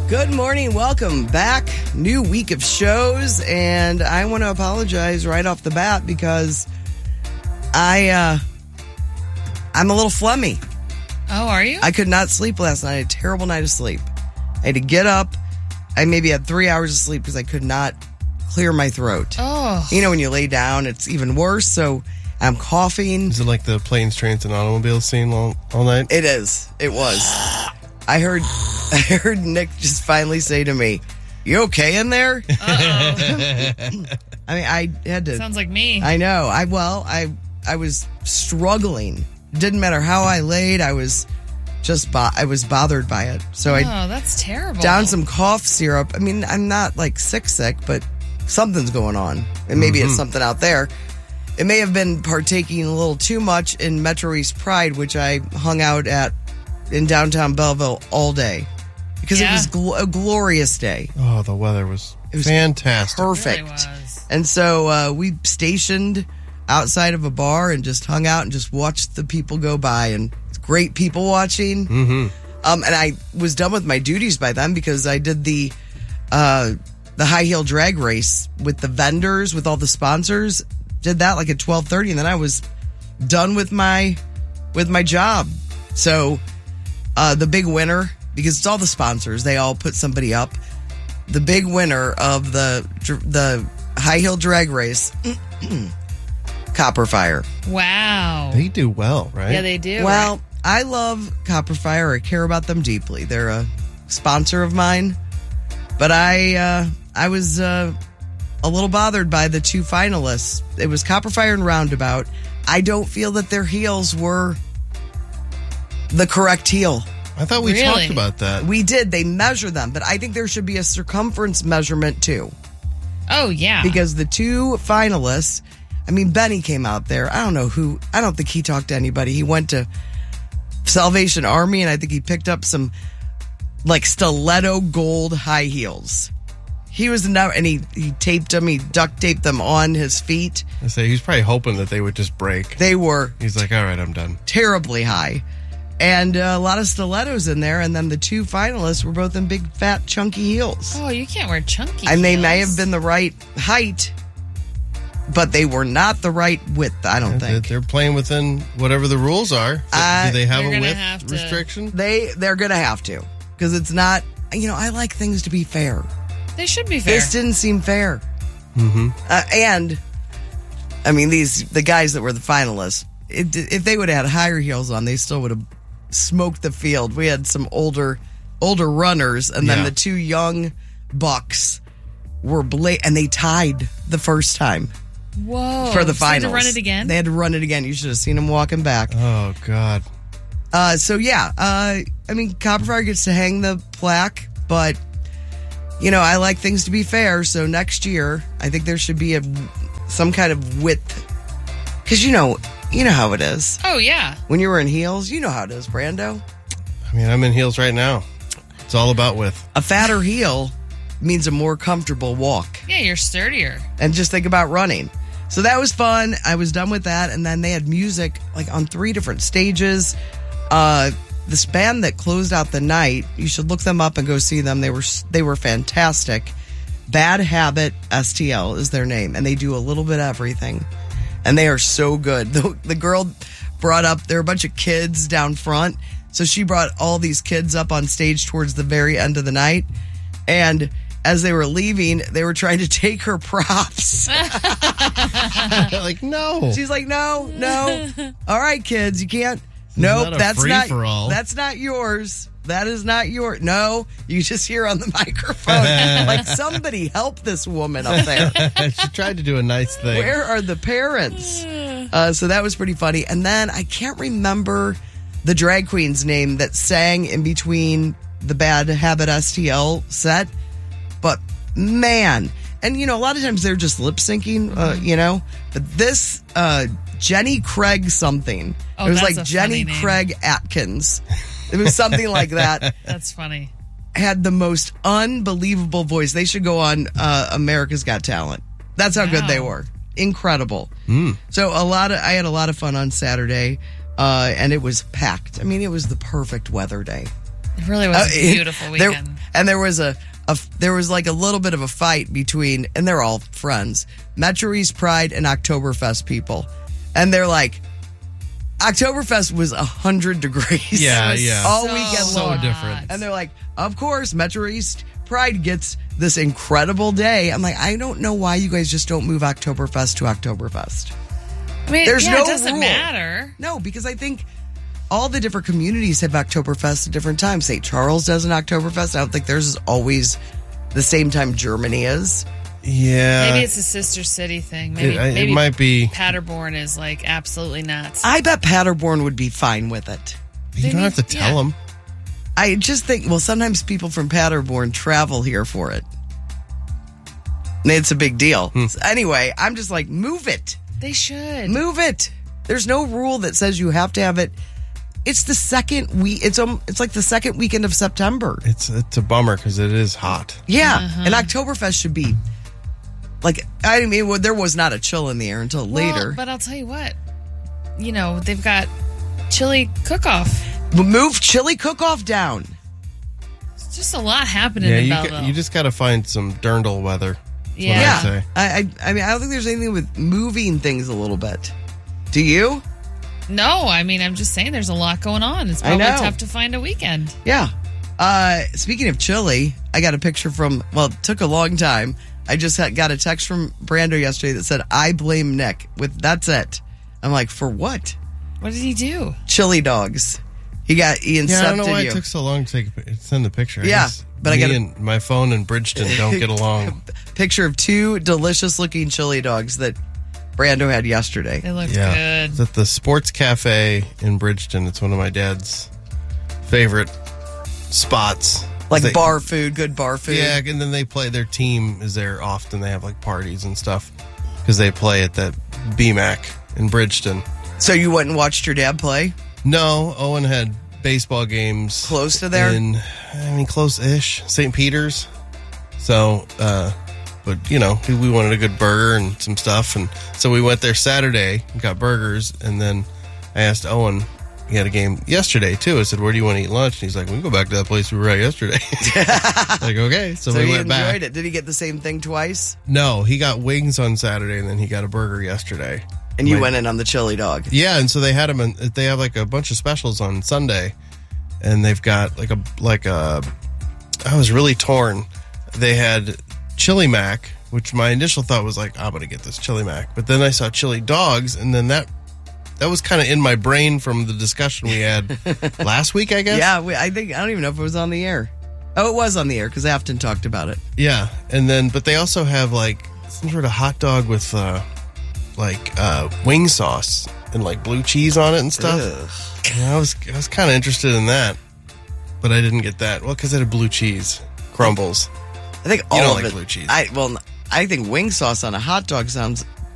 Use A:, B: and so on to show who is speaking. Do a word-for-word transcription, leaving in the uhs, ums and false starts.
A: Good morning. Welcome back. New week of shows. And I want to apologize right off the bat because I, uh, I'm a little phlegmy.
B: Oh, are you?
A: I could not sleep last night. I had a terrible night of sleep. I had to get up. I maybe had three hours of sleep because I could not clear my throat.
B: Oh.
A: You know, when you lay down, it's even worse. So I'm coughing.
C: Is it like the planes, trains, and automobiles scene all, all night?
A: It is. It was. I heard I heard Nick just finally say to me, "You okay in there?"
B: Uh-oh.
A: I mean, I had to.
B: Sounds like me.
A: I know. I well, I I was struggling. Didn't matter how I laid. I was just bo- I was bothered by it. So
B: oh,
A: I
B: that's terrible.
A: down some cough syrup. I mean, I'm not like sick sick, but something's going on, and maybe
C: Mm-hmm.
A: it's something out there. It may have been partaking a little too much in Metro East Pride, which I hung out at in downtown Belleville all day because
B: Yeah.
A: it was gl- a glorious day.
C: Oh, the weather was,
A: It was
C: fantastic.
A: Perfect.
B: It really was.
A: And so uh, we stationed outside of a bar and just hung out and just watched the people go by, and it's great people watching.
C: Mm-hmm.
A: Um, and I was done with my duties by then because I did the uh, the high heel drag race with the vendors, with all the sponsors. Did that like at twelve thirty, and then I was done with my with my job. So uh, the big winner, because it's all the sponsors, they all put somebody up. The big winner of the the high heel drag race, Copperfire.
B: Wow.
C: They do well, right?
B: Yeah, they do.
A: Well,
B: right?
A: I love Copperfire. I care about them deeply. They're a sponsor of mine. But I uh, I was uh, a little bothered by the two finalists. It was Copperfire and Roundabout. I don't feel that their heels were the correct heel.
C: I thought we
B: Really?
C: talked about that.
A: We did. They measure them. But I think there should be a circumference measurement, too.
B: Oh, yeah.
A: Because the two finalists, I mean, Benny came out there. I don't know who, I don't think he talked to anybody. He went to Salvation Army, and I think he picked up some, like, stiletto gold high heels. He was never, and he, he taped them, he duct taped them on his feet.
C: I say he's probably hoping that they would just break.
A: They were
C: He's like, all right, I'm done.
A: terribly high. And uh, a lot of stilettos in there, and then the two finalists were both in big, fat, chunky heels.
B: Oh, you can't wear chunky
A: And they
B: heels.
A: may have been the right height, but they were not the right width, I don't
C: They're,
A: think.
C: they're playing within whatever the rules are. So
A: Uh,
C: do they have
B: You're
C: a
B: gonna
C: width
B: have to-
C: restriction?
A: They they're gonna have to, because it's not. You know, I like things to be fair.
B: They should be fair.
A: This didn't seem fair.
C: Mm-hmm.
A: Uh, and I mean, these the guys that were the finalists. It, if they would have had higher heels on, they still would have smoked the field. We had some older older runners, and then
C: Yeah.
A: the two young bucks were bla- and they tied the first time
B: Whoa.
A: for the
B: So they had
A: finals.
B: to run it again?
A: They had to run it again. You should have seen them walking back.
C: Oh, God.
A: Uh, so yeah, uh, I mean, Copperfire gets to hang the plaque, but you know, I like things to be fair. So next year, I think there should be a some kind of width, because you know, you know how it is
B: Oh, yeah.
A: when you were in heels. You know how it is, Brando.
C: I mean, I'm in heels right now. It's all about width.
A: A fatter heel means a more comfortable walk,
B: Yeah, you're sturdier.
A: and just think about running. So that was fun. I was done with that, and then they had music like on three different stages. Uh, this band that closed out the night, you should look them up and go see them. They were they were fantastic. Bad Habit S T L is their name, and they do a little bit of everything, and they are so good. The, the girl brought up, there were a bunch of kids down front, so she brought all these kids up on stage towards the very end of the night, and as they were leaving, they were trying to take her props.
C: Like, no.
A: She's like, no, no. All right, kids, you can't. Nope,
C: not a
A: that's not.
C: free-for-all.
A: That's not yours. That is not yours. No, you just hear on the microphone like, somebody help this woman up there.
C: She tried to do a nice thing.
A: Where are the parents? Uh, so that was pretty funny. And then I can't remember the drag queen's name that sang in between the Bad Habit S T L set, but man, and you know, a lot of times they're just lip syncing, uh, you know, but this uh, Jenny Craig something.
B: Oh,
A: it was
B: that's
A: like
B: a
A: Jenny
B: funny name.
A: Craig Atkins. It was something like that.
B: That's funny.
A: Had the most unbelievable voice. They should go on uh, America's Got Talent. That's how good they
B: Wow.
A: were. Incredible.
C: Mm.
A: So a lot of I had a lot of fun on Saturday, uh, and it was packed. I mean, it was the perfect weather day.
B: It really was
A: Uh,
B: a beautiful
A: there-
B: weekend.
A: and there was a, a there was like a little bit of a fight between, and they're all friends, Metro East Pride and Oktoberfest people, and they're like, Oktoberfest was a hundred degrees.
C: Yeah,
B: It was
C: yeah.
A: all
B: so
A: weekend
C: So
A: long.
C: different.
A: And they're like, of course, Metro East Pride gets this incredible day. I'm like, I don't know why you guys just don't move Oktoberfest to Oktoberfest.
B: I mean,
A: There's
B: yeah,
A: no
B: it doesn't
A: rule.
B: matter.
A: No, because I think all the different communities have Oktoberfest at different times. Saint Charles does an Oktoberfest. I don't think theirs is always the same time Germany is.
C: Yeah.
B: Maybe it's a sister city thing. Maybe,
C: it, it
B: maybe
C: might be.
B: Paderborn is like absolutely nuts.
A: I bet Paderborn would be fine with it.
C: You
B: They
C: don't have to
B: need-
C: tell
B: yeah.
C: them.
A: I just think, well, sometimes people from Paderborn travel here for it. And it's a big deal. So anyway, I'm just like, move it.
B: They should.
A: Move it. There's no rule that says you have to have it. It's the second week. It's um, it's like the second weekend of September.
C: It's it's a bummer because it is hot.
A: Yeah,
B: Uh-huh.
A: and Oktoberfest should be like. I mean, well, there was not a chill in the air until
B: Well,
A: later.
B: but I'll tell you what. You know, they've got chili cook-off.
A: Move chili cook-off down.
B: It's just a lot happening
C: Yeah,
B: in
C: you,
B: Belleville.
C: ca- you just got to find some dirndl weather. That's
B: Yeah.
C: what I'd
A: Yeah,
C: say.
A: I, I, I mean, I don't think there's anything with moving things a little bit. Do you?
B: No, I mean, I'm just saying there's a lot going on. It's
A: I
B: probably
A: know.
B: tough to find a weekend.
A: Yeah. Uh, speaking of chili, I got a picture from. Well, it took a long time. I just had, got a text from Brando yesterday that said, "I blame Nick." With that's it. I'm like, for what?
B: What did he do?
A: Chili dogs. He got he
C: Yeah,
A: incepted
C: I don't know why
A: you.
C: it took so long to take a, pi- send the picture. I
A: Yeah,
C: guess
A: but I
C: me
A: gotta-
C: and my phone and Bridgeton don't get along.
A: Picture of two delicious looking chili dogs that Brando had yesterday.
B: They looked
C: Yeah,
B: good.
C: it's at the Sports Cafe in Bridgeton. It's one of my dad's favorite spots.
A: Like
C: They-
A: bar food, good bar food.
C: Yeah, and then they play. Their team is there often. They have like parties and stuff because they play at that B MAC in Bridgeton.
A: So you went and watched your dad play?
C: No, Owen had baseball games
A: Close to there?
C: In, I mean, close-ish, Saint Peter's. So, uh, but you know, we wanted a good burger and some stuff, and so we went there Saturday and got burgers, and then I asked Owen. He had a game yesterday too. I said, "Where do you want to eat lunch?" And he's like, "We can go back to that place we were at yesterday." Like, okay, so,
A: So
C: we
A: he
C: went
A: enjoyed
C: back.
A: it. Did he get the same thing twice?
C: No, he got wings on Saturday, and then he got a burger yesterday.
A: And you
C: My-
A: went in on the chili dog.
C: Yeah, and so they had them. In, they have like a bunch of specials on Sunday, and they've got like a like a. I was really torn. They had chili mac, which my initial thought was like, I'm gonna get this chili mac, but then I saw chili dogs, and then that that was kind of in my brain from the discussion we had last week, I guess.
A: Yeah, we, I think I don't even know if it was on the air. Oh, it was on the air because Afton talked about it.
C: Yeah, and then but they also have like some sort of hot dog with uh, like uh, wing sauce and like blue cheese on it and stuff.
A: Ugh.
C: Yeah, I was I was kind of interested in that, but I didn't get that. Well, because it had blue cheese crumbles.
A: I think all
C: don't
A: of
C: like
A: it.
C: blue cheese.
A: I well, I think wing sauce on a hot dog sounds